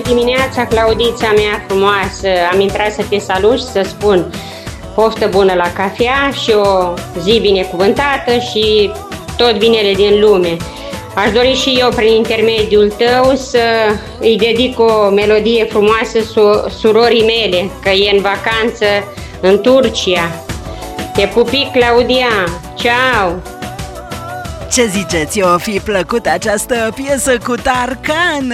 dimineața, Claudița mea frumoasă. Am intrat să te salut și să spun poftă bună la cafea și o zi binecuvântată și tot binele din lume. Aș dori și eu, prin intermediul tău, să îi dedic o melodie frumoasă surorii mele, că e în vacanță în Turcia. Te pupic, Claudia! Ciao! Ce ziceți, o fi plăcut această piesă cu Tarkan?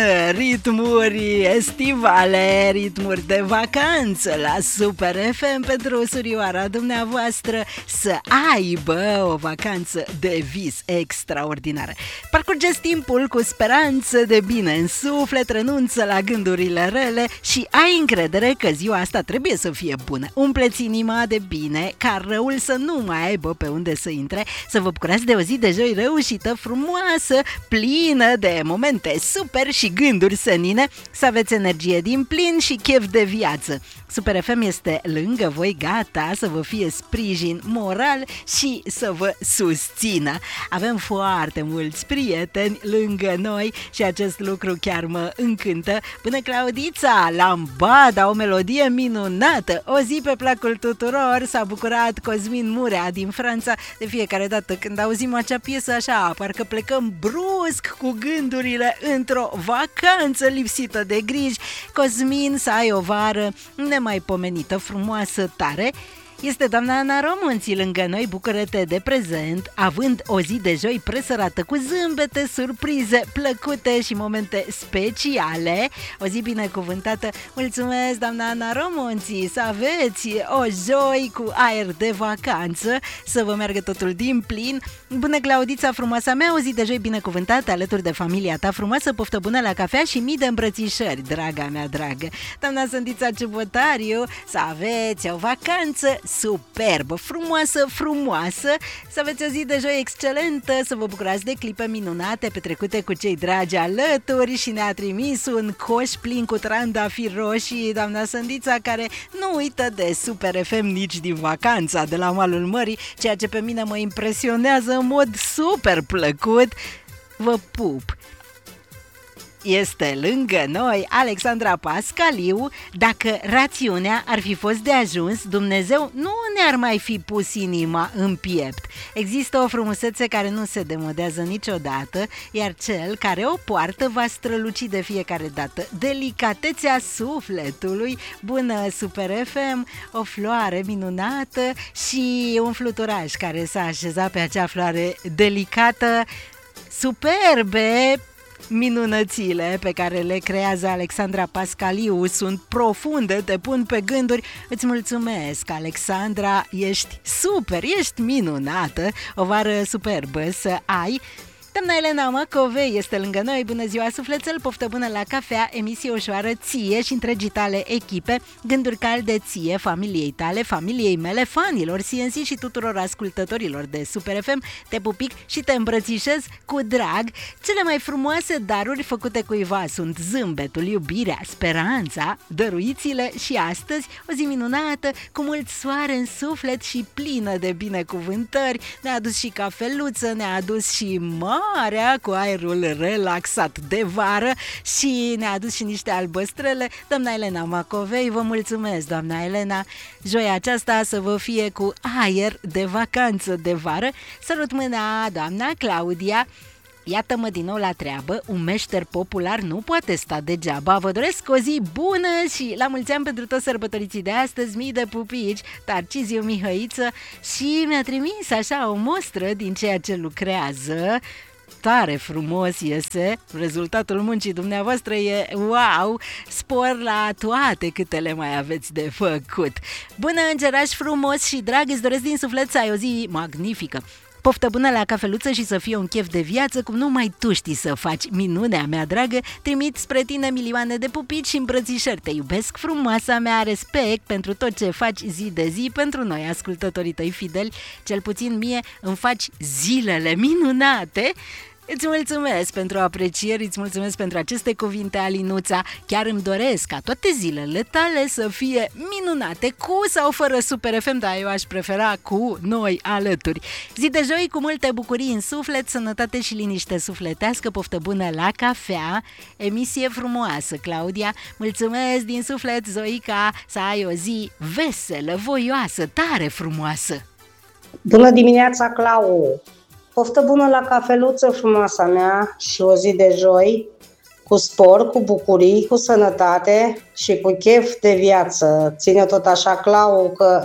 Ritmuri estivale, ritmuri de vacanță la Super FM pentru surioara dumneavoastră să aibă o vacanță de vis extraordinară. Parcurgeți timpul cu speranță de bine în suflet, renunță la gândurile rele și ai încredere că ziua asta trebuie să fie bună. Umpleți inima de bine, ca răul să nu mai aibă pe unde să intre, să vă bucurați de o zi de joi reușită, frumoasă, plină de momente super și gânduri senine, să aveți energie din plin și chef de viață. Super FM este lângă voi, gata să vă fie sprijin moral și să vă susțină. Avem foarte mulți prieteni lângă noi și acest lucru chiar mă încântă. Bună, Claudița! Lambada, o melodie minunată, o zi pe placul tuturor. S-a bucurat Cosmin Murea din Franța. De fiecare dată când auzim acea piesă așa, parcă plecăm brusc cu gândurile într-o vacanță lipsită de griji. Cosmin, să ai o vară nemaipomenită, frumoasă, tare. Este doamna Ana Romonții lângă noi, bucură-te de prezent, având o zi de joi presărată cu zâmbete, surprize plăcute și momente speciale. O zi binecuvântată. Mulțumesc, doamna Ana Romonții, să aveți o joi cu aer de vacanță, să vă meargă totul din plin. Bună, Claudița frumoasa mea, o zi de joi binecuvântată alături de familia ta frumoasă, poftă bună la cafea și mii de îmbrățișări, draga mea dragă. Doamna Sândița Ciubotariu, să aveți o vacanță superbă, frumoasă, frumoasă, să aveți o zi de joi excelentă, să vă bucurați de clipe minunate petrecute cu cei dragi alături și ne-a trimis un coș plin cu trandafiri roșii, doamna Sândița, care nu uită de Super FM nici din vacanța de la malul mării, ceea ce pe mine mă impresionează în mod super plăcut. Vă pup! Este lângă noi Alexandra Pascaliu. Dacă rațiunea ar fi fost de ajuns, Dumnezeu nu ne-ar mai fi pus inima în piept. Există o frumusețe care nu se demodează niciodată, iar cel care o poartă va străluci de fiecare dată. Delicatețea sufletului. Bună, Super FM, o floare minunată și un fluturaș care s-a așezat pe acea floare delicată. Superbe! Minunățile pe care le creează Alexandra Pascaliu sunt profunde, te pun pe gânduri. Îți mulțumesc, Alexandra, ești super, ești minunată, o vară superbă să ai. Doamna Elena Macovei este lângă noi. Bună ziua, sufletel, poftă bună la cafea, emisie ușoară ție și întregii tale echipe, gânduri calde ție, familiei tale, familiei mele, fanilor CNC și tuturor ascultătorilor de Super FM. Te pupic și te îmbrățișez cu drag. Cele mai frumoase daruri făcute cuiva sunt zâmbetul, iubirea, speranța, dăruițile și astăzi o zi minunată, cu mult soare în suflet și plină de binecuvântări. Ne-a adus și cafeluță, ne-a adus și marea cu aerul relaxat de vară și ne-a adus și niște albăstrele. Doamna Elena Macovei, vă mulțumesc, doamna Elena. Joia aceasta să vă fie cu aer de vacanță de vară. Sărut mâna, doamna Claudia. Iată-mă din nou la treabă, un meșter popular nu poate sta degeaba. Vă doresc o zi bună și la mulți ani pentru toți sărbătoriții de astăzi, mii de pupici, Tarciziu Mihăiță, și mi-a trimis așa o mostră din ceea ce lucrează. Tare frumos iese, rezultatul muncii dumneavoastră e wow, spor la toate câtele mai aveți de făcut. Bună, îngeraș frumos și drag, îți doresc din suflet să ai o zi magnifică. Poftă bună la cafeluță și să fie un chef de viață cum numai tu știi să faci, minunea mea dragă. Trimit spre tine milioane de pupici și îmbrățișări. Te iubesc, frumoasa mea, respect pentru tot ce faci zi de zi pentru noi, ascultătorii tăi fideli. Cel puțin mie îmi faci zilele minunate. Îți mulțumesc pentru aprecieri, îți mulțumesc pentru aceste cuvinte, Alinuța. Chiar îmi doresc ca toate zilele tale să fie minunate, cu sau fără Super FM, dar eu aș prefera cu noi alături. Zi de joi cu multe bucurii în suflet, sănătate și liniște sufletească, poftă bună la cafea, emisie frumoasă, Claudia. Mulțumesc din suflet, Zoica, să ai o zi veselă, voioasă, tare frumoasă. Bună dimineața, Clau! Poftă bună la cafeluță, frumoasa mea, și o zi de joi, cu spor, cu bucurii, cu sănătate și cu chef de viață. Ține tot așa, Clau, că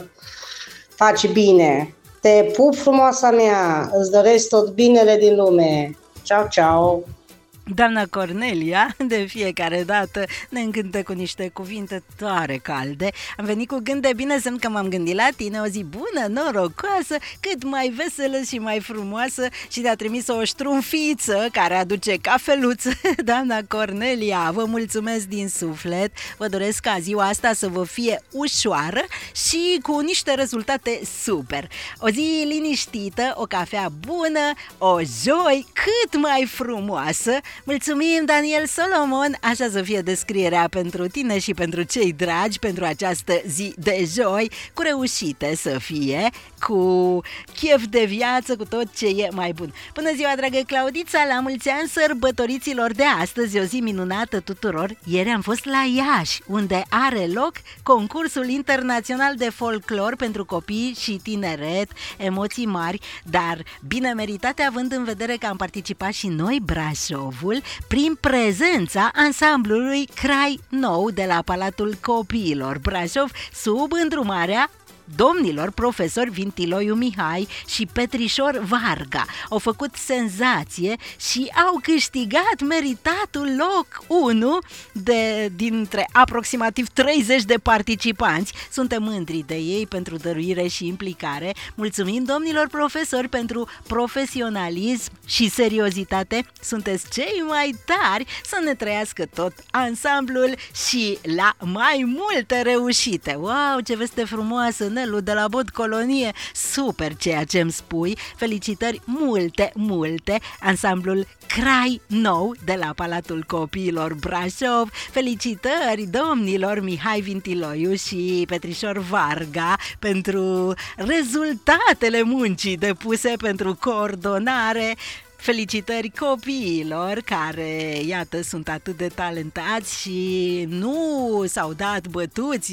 faci bine. Te pup, frumoasa mea, îți doresc tot binele din lume. Ceau, ceau! Doamna Cornelia, de fiecare dată ne încântă cu niște cuvinte tare calde. Am venit cu gând de bine, semn că m-am gândit la tine, o zi bună, norocoasă, cât mai veselă și mai frumoasă, și te-a trimis o ștrumfiță care aduce cafeluță. Doamna Cornelia, vă mulțumesc din suflet, vă doresc ca ziua asta să vă fie ușoară și cu niște rezultate super. O zi liniștită, o cafea bună, o joi cât mai frumoasă. Mulțumim, Daniel Solomon, așa să fie descrierea pentru tine și pentru cei dragi pentru această zi de joi, cu reușite să fie, cu chef de viață, cu tot ce e mai bun. Bună ziua, dragă Claudița, la mulți ani sărbătoriților de astăzi, o zi minunată tuturor. Ieri am fost la Iași, unde are loc concursul internațional de folclor pentru copii și tineret, emoții mari, dar bine meritate, având în vedere că am participat și noi, Brașovul, prin prezența ansamblului Crai Nou de la Palatul Copiilor Brașov, sub îndrumarea domnilor profesori Vintiloiu Mihai și Petrișor Varga. Au făcut senzație și au câștigat meritatul loc 1 dintre aproximativ 30 de participanți. Suntem mândri de ei pentru dăruire și implicare. Mulțumim domnilor profesori pentru profesionalism și seriozitate. Sunteți cei mai tari, să ne trăiască tot ansamblul și la mai multe reușite. Wow, ce veste frumoasă, Nelu de la Bod Colonie, super ceea ce îmi spui, felicitări multe, ansamblul Crai Nou de la Palatul Copiilor Brașov, felicitări domnilor Mihai Vintiloiu și Petrișor Varga pentru rezultatele muncii depuse, pentru coordonare. Felicitări copiilor care, iată, sunt atât de talentați și nu s-au dat bătuți.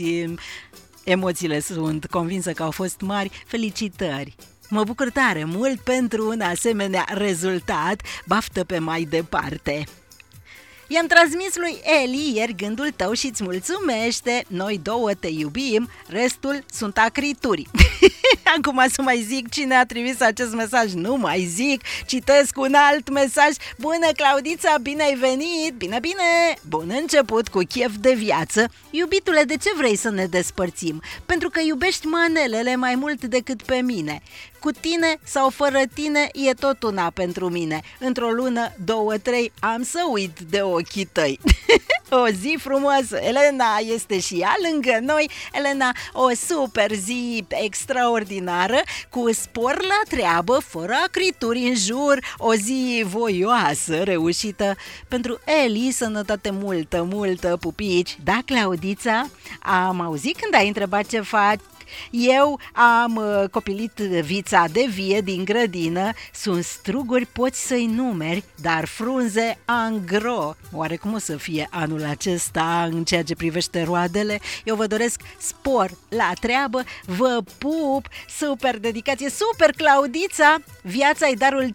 Emoțiile sunt convinsă că au fost mari. Felicitări! Mă bucur tare mult pentru un asemenea rezultat. Baftă pe mai departe! I-am transmis lui Eli ieri gândul tău și îți mulțumește. Noi două te iubim, restul sunt acrituri. Acum să mai zic cine a trimis acest mesaj, nu mai zic. Citesc un alt mesaj. Bună, Claudița, bine ai venit. Bine, bun început, cu chef de viață. Iubitule, de ce vrei să ne despărțim? Pentru că iubești manelele mai mult decât pe mine. Cu tine sau fără tine e tot una pentru mine. Într-o lună, 2-3 am să uit de ochii tăi. O zi frumoasă. Elena este și ea lângă noi. Elena, o super zi extraordinară, cu spor la treabă, fără acrituri în jur, o zi voioasă, reușită. Pentru Eli, sănătate multă, pupici. Da, Claudița? Am auzit când ai întrebat ce faci. Eu am copilit vița de vie din grădină. Sunt struguri, poți să-i numeri, dar frunze angro. Oare cum o să fie anul acesta în ceea ce privește roadele? Eu vă doresc spor la treabă, vă pup, super dedicație, super Claudița. Viața e darul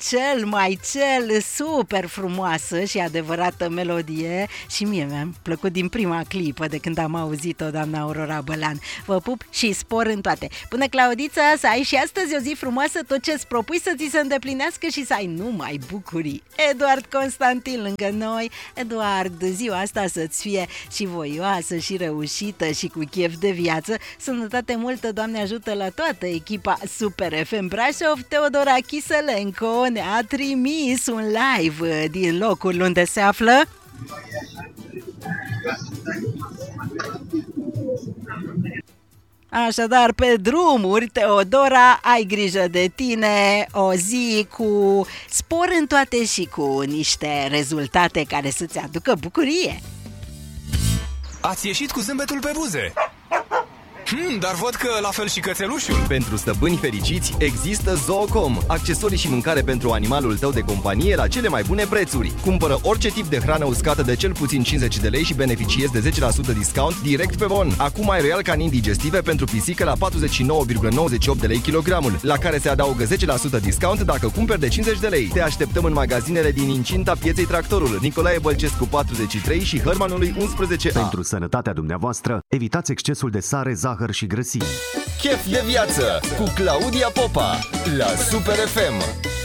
cel super frumoasă și adevărată melodie. Și mie mi-a plăcut din prima clipă de când am auzit-o, doamna Aurora Bălan. Vă pup și spor în toate. Bună, Claudița, să ai și astăzi o zi frumoasă, tot ce-ți propui să ți se îndeplinească și să ai numai bucurii. Eduard Constantin lângă noi. Eduard, ziua asta să-ți fie și voioasă și reușită și cu chef de viață. Sănătate multă, Doamne ajută, la toată echipa Super FM Brașov. Teodora Chisălenco ne-a trimis un live din locul unde se află. Așadar, pe drumuri, Teodora, ai grijă de tine, o zi cu spor în toate și cu niște rezultate care să-ți aducă bucurie. Ați ieșit cu zâmbetul pe buze. Dar văd că la fel și cățelușul. Pentru stăpâni fericiți există Zoocom, accesorii și mâncare pentru animalul tău de companie la cele mai bune prețuri. Cumpără orice tip de hrană uscată de cel puțin 50 de lei și beneficiezi de 10% discount direct pe bon. Acum ai Royal Canin digestive pentru pisică la 49,98 de lei kilogramul, la care se adaugă 10% discount dacă cumperi de 50 de lei. Te așteptăm în magazinele din incinta pieței Tractorul, Nicolae Bălcescu 43 și Hărmanului 11A. Pentru sănătatea dumneavoastră, evitați excesul de sare, zahăr și grăsimi. Chef de viață cu Claudia Popa la Super FM.